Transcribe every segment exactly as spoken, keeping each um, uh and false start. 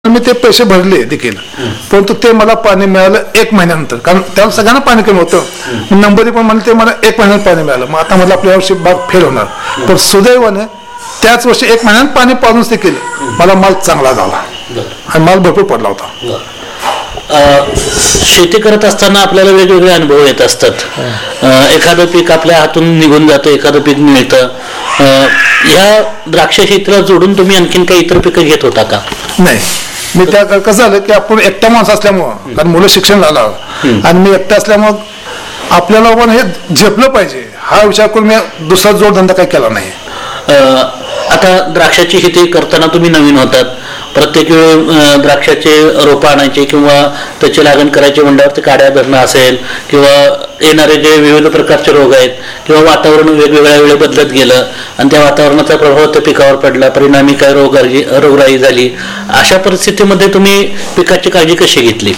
मी ते पैसे भरले देखील, परंतु ते मला पाणी मिळालं एक महिन्यानंतर, कारण त्याला सगळ्यांना पाणी कमी होतं. नंबरही पण म्हणले ते मला एक महिन्यात पाणी मिळालं. मग आता म्हटलं आपल्या वर्षी बाग फेल होणार, पण सुदैवाने त्याच वर्षी एक महिन्यात पाणी पाजून ते केलं, मला माल चांगला झाला आणि माल भरपूर पडला होता. शेती करत असताना आपल्याला वेगवेगळे अनुभव येत असतात. एखादं पीक आपल्या हातून निघून जातं, एखादं पीक मिळतं. ह्या द्राक्ष शेतीला जोडून तुम्ही आणखीन काही इतर पिकं घेत होता का? नाही, मी त्या कसं झालं की आपण एकटा माणूस असल्यामुळं, कारण मुलं शिक्षण झालं आणि मी एकटा असल्यामुळं आपल्याला पण हे झेपलं पाहिजे हा विचार करून मी दुसरा जोडधंदा काही केला नाही. आता द्राक्षाची शेती करताना तुम्ही नवीन होतात, प्रत्येक वेळी द्राक्षाचे रोपं आणायचे किंवा त्याची लागण करायची म्हणल्यावर ते काड्या धरणं असेल किंवा येणारे जे विविध प्रकारचे रोग आहेत किंवा वातावरण वेगवेगळ्या वेळी बदलत गेलं आणि त्या वातावरणाचा प्रभाव त्या पिकावर पडला, परिणामी काय रोग रोगराई झाली, अशा परिस्थितीमध्ये तुम्ही पिकाची काळजी कशी घेतली?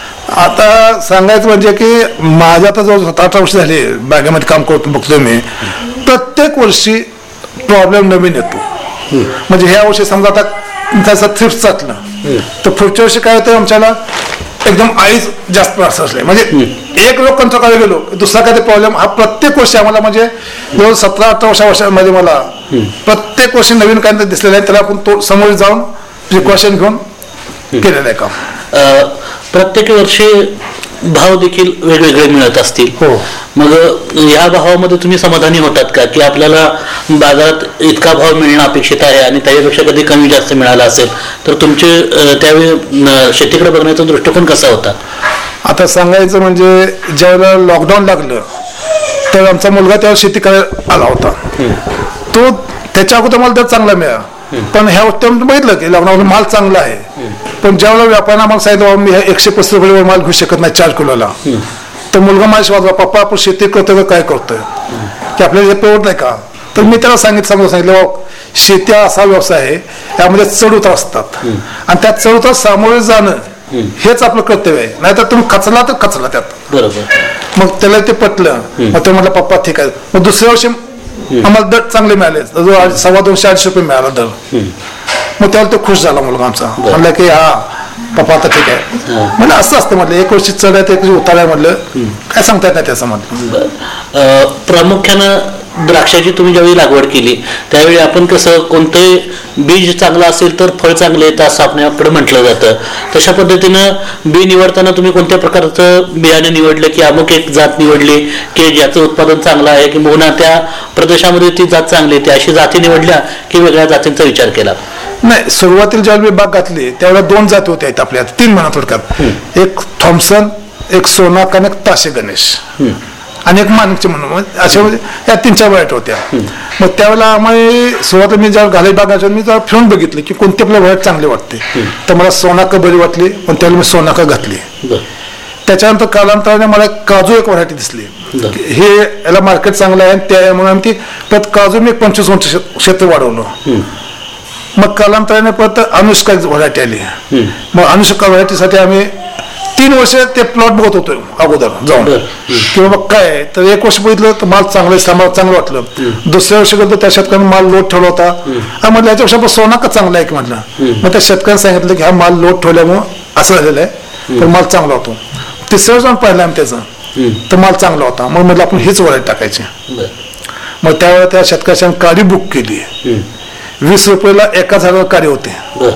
आता सांगायचं म्हणजे की माझ्या आता जवळ सात आठ वर्ष झाली बागेमध्ये काम करतो, बघतोय मी प्रत्येक वर्षी प्रॉब्लेम नवीन येतो. म्हणजे ह्या वर्षी समजा आता त्याचा थ्रिप्स चाटलं तर पुढच्या वर्षी काय होतं, आमच्याला एकदम आईज जास्त असले म्हणजे एक रोग कंट्रोल करायला गेलो दुसरा काय प्रॉब्लेम हा प्रत्येक वर्षी आम्हाला म्हणजे जवळ सतरा अठरा वर्षा वर्षामध्ये मला प्रत्येक वर्षी नवीन काय दिसलेलं आहे, त्याला आपण तो समोर जाऊन प्रिकॉशन घेऊन केलेलं आहे काम. प्रत्येक वर्षी भाव देखील वेगवेगळे मिळत असतील. हो. मग या भावामध्ये तुम्ही समाधानी होतात का की आपल्याला बाजारात इतका भाव मिळणं अपेक्षित आहे आणि त्याच्यापेक्षा कधी कमी जास्त मिळाला असेल तर तुमचे त्यावेळी शेतीकडे बघण्याचा दृष्टिकोन कसा होता? आता सांगायचं म्हणजे ज्यावेळेला लॉकडाऊन लागलं तर आमचा मुलगा त्यावेळेला शेती करायला आला होता. तो त्याच्या अगोदर मला दर चांगला मिळाला, पण ह्या उत्तम बघितलं की लॉकडाऊन माल चांगला आहे, पण ज्यावेळेला व्यापाऱ्यांना मला सांगितलं मी एकशे पस्तीस रुपये माल घेऊ शकत नाही चार किलोला, तर मुलगा माझ्या वाजवा पप्पा आपण शेती करतोय का काय करतोय की आपल्याला हे परवडत नाही का? तर मी त्याला सांगितलं समजा सांगितलं शेती हा असा व्यवसाय आहे त्यामध्ये चढ उतार असतात आणि त्या चढ उतार सामोरे जाणं हेच आपलं कर्तव्य आहे, नाहीतर तुम्ही खचला तर खचला त्यात. बरोबर. मग त्याला ते पटलं, मग ते म्हटलं पप्पा ठीक आहे. मग दुसऱ्या वर्षी आम्हाला दर चांगले मिळाले, सव्वा दोनशे अडीचशे रुपये मिळाला दर. मग त्याला तो खुश झाला मुलगा आमचा, म्हणलं की हा पप्पा आता ठीक आहे. म्हणजे असं असतं म्हटलं एक वर्षी चढ आहे एक वर्षी उतार आहे, म्हटलं काय सांगता येत नाही त्याचं म्हटलं. प्रामुख्यानं द्राक्षाची तुम्ही ज्यावेळी लागवड केली त्यावेळी आपण कसं कोणतं बीज चांगलं असेल तर फळ चांगले येतं असं आपल्याकडे म्हटलं जातं, तशा पद्धतीनं बी निवडताना तुम्ही कोणत्या प्रकारचं बियाणे निवडलं की अमुक एक जात निवडली की ज्याचं उत्पादन चांगलं आहे की पुन्हा त्या प्रदेशामध्ये ती जात चांगली येते अशी जाती निवडल्या की वेगळ्या जातींचा विचार केला? नाही, सुरुवातीला ज्यावेळी मी बाग घातली त्यावेळेला दोन जाती होत्या आपल्या तीन म्हणा थोडक्यात, एक थॉम्सन, एक सोनाक आणि एक ताशे गणेश आणि एक माणिकचे म्हणून अशा या तीन चार व्हरायटी होत्या. मग त्यावेळेला आम्ही सुरुवातीला मी जेव्हा घाले बागाच्या मी जरा फिरून बघितले की कोणती आपल्याला व्हरायटी चांगली वाटते, तर मला सोनाक बरी वाटली, पण त्यावेळेला मी सोनाक घातली. त्याच्यानंतर कालांतराने मला काजू एक व्हरायटी दिसली, हे याला मार्केट चांगलं आहे त्यामुळे आम्ही ती परत काजू मी एक पंचवीस वर्ष क्षेत्र वाढवलं. मग कालांतराने परत अनुष्का व्हरायटी आली, मग अनुष्का व्हरायटीसाठी आम्ही तीन वर्ष ते प्लॉट बघत होतो अगोदर जाऊन किंवा मग काय, तर एक वर्ष बघितलं तर माल चांगलं सांभाळ चांगलं वाटलं. दुसऱ्या वर्षी गेलो त्या शेतकऱ्यांनी माल लोट ठेवला होता, म्हटलं याच्यापेक्षा सोनाका चांगला आहे की म्हटलं. मग त्या शेतकऱ्यांनी सांगितलं की हा माल लोट ठेवल्यामुळं असं झालेलं आहे, पण माल चांगला होतो. तिसऱ्या वर्ष पाहिलं आम्ही त्याचं तर माल चांगला होता, मग म्हटलं आपण हीच व्हरायटी टाकायची. मग त्यावेळेला त्या शेतकऱ्याच्या काडी बुक केली, वीस रुपयाला एका झाडावर काडी होते.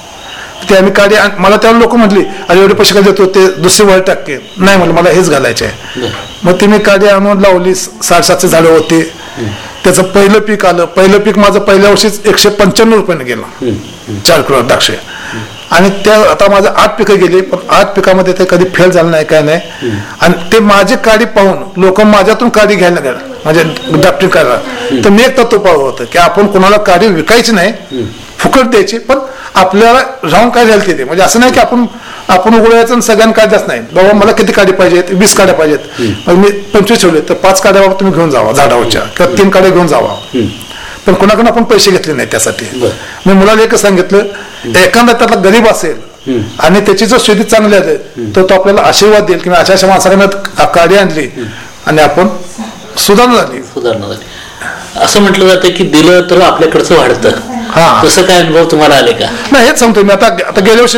ते आम्ही काडी मला त्यावेळेला लोक म्हटली अरे एवढे पैसे काय देतो ते दुसरी व्हरायटी टाकते, नाही म्हटलं मला हेच घालायचे आहे. मग ती मी काडी आणून लावली, साडेसातशे झाडं होते. त्याचं पहिलं पीक आलं, पहिलं पीक माझं पहिल्या वर्षीच एकशे पंच्याण्णव रुपयाने गेलं चार किलो द्राक्षे. आणि त्या आता माझं आठ पिकं गेली, पण आठ पिकामध्ये ते कधी फेल झालं नाही काय नाही. आणि ते माझी काडी पाहून लोक माझ्यातून काडी घ्यायला गेला म्हणजे ड्राफ्टिंग करायला. तर मी एक तत्व पाहत होतं की आपण कोणाला काडी विकायची नाही, फुकट द्यायची, पण आपल्याला राहून काय झालं ते म्हणजे असं नाही की आपण आपण उघडायचं आणि सगळ्यांना काढ जास्त नाही. बाबा मला किती काडी पाहिजेत, वीस काड्या पाहिजेत, मग मी पंचवीस ठेवले तर पाच काड्या बाबा तुम्ही घेऊन जावा झाडावरच्या किंवा तीन काड्या घेऊन जावा, पण कोणाकडून आपण पैसे घेतले नाही त्यासाठी. मी मुलाला एकच सांगितलं, एखादा त्यातला गरीब असेल आणि त्याची जर शेती चांगली असेल तर तो आपल्याला आशीर्वाद देईल की अशा अशा माणसाकडनं काडी आणली आणि आपण सुधारणा झाली सुधारणा झाली असं म्हटलं जातं की दिलं तर आपल्याकडचं वाढतं. तसं काय अनुभव तुम्हाला आले का? नाही, हेच सांगतो मी. आता आता गेल्या वर्षी